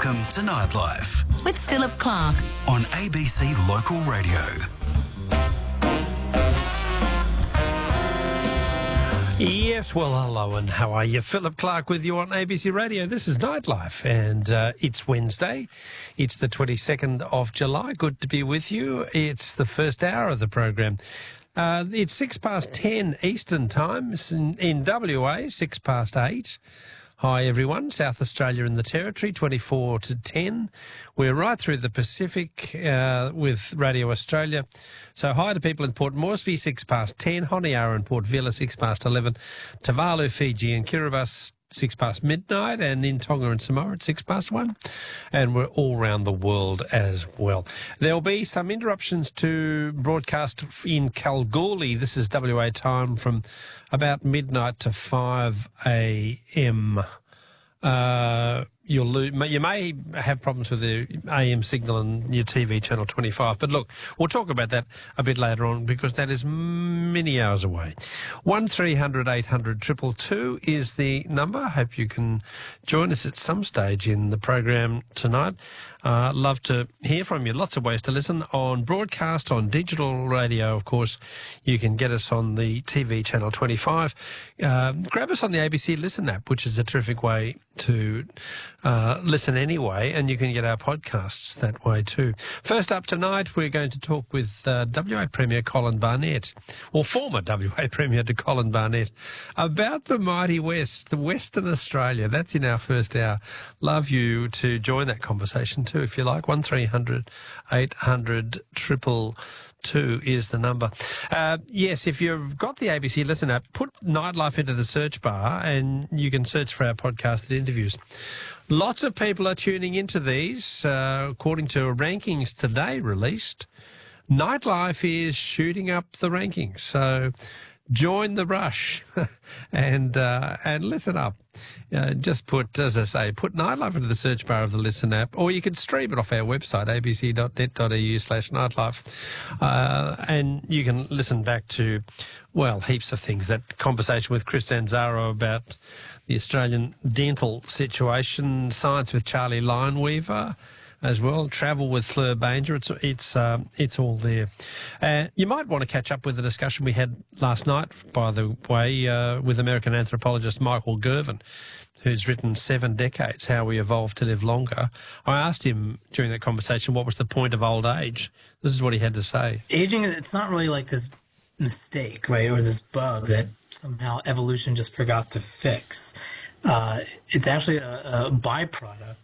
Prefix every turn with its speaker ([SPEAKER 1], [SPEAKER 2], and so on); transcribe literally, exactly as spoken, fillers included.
[SPEAKER 1] Welcome to Nightlife
[SPEAKER 2] with Philip Clark
[SPEAKER 1] on A B C Local Radio.
[SPEAKER 3] Yes, well, hello and how are you? Philip Clark with you on A B C Radio. This is Nightlife and uh, it's Wednesday. It's the twenty-second of July. Good to be with you. It's the first hour of the program. Uh, it's six past ten Eastern time. It's in, in W A, six past eight. Hi everyone, South Australia and the Territory, twenty-four to ten. We're right through the Pacific uh, with Radio Australia. So hi to people in Port Moresby, six past ten. Honiara and Port Vila, six past eleven. Tuvalu, Fiji and Kiribati, six past midnight. And in Tonga and Samoa at six past one. And we're all around the world as well. There'll be some interruptions to broadcast in Kalgoorlie. This is W A time from about midnight to five a m Uh, you'll lose, you may have problems with the A M signal on your T V channel twenty-five. But look, we'll talk about that a bit later on because that is many hours away. one three hundred eight hundred two two two is the number. I hope you can join us at some stage in the program tonight. Uh, love to hear from you. Lots of ways to listen on broadcast, on digital radio, of course. You can get us on the T V channel twenty-five. Uh, grab us on the A B C Listen app, which is a terrific way to uh, listen anyway, and you can get our podcasts that way too. First up tonight, we're going to talk with uh, W A Premier Colin Barnett, or former W A Premier to Colin Barnett, about the mighty West, the Western Australia. That's in our first hour. Love you to join that conversation too, if you like. one three hundred eight hundred two two two is the number. Uh, yes, if you've got the A B C Listen app, put Nightlife into the search bar and you can search for our podcasted interviews. Lots of people are tuning into these. Uh, according to rankings today released, Nightlife is shooting up the rankings. So join the rush and uh, and listen up. Uh, just put, as I say, put Nightlife into the search bar of the Listen app, or you can stream it off our website, a b c dot net dot a u slash nightlife, uh, and you can listen back to, well, heaps of things. That conversation with Chris Zanzaro about the Australian dental situation, science with Charlie Lineweaver as well, travel with Fleur Banger. It's it's um, it's all there. Uh, you might want to catch up with the discussion we had last night, by the way, uh, with American anthropologist Michael Gervin, who's written Seven Decades, How We Evolved to Live Longer. I asked him during that conversation what was the point of old age. This is what he had to say.
[SPEAKER 4] Aging, it's not really like this mistake, right, or this bug that somehow evolution just forgot to fix. Uh, it's actually a, a byproduct